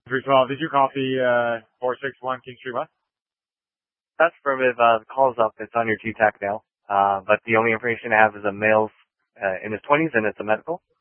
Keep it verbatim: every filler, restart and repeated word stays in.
three twelve, did you copy uh, four six one King Street West? That's affirmative. Uh, the call's up. It's on your G TAC now. Uh, but the only information I have is a male's uh, in his twenties, and it's a medical.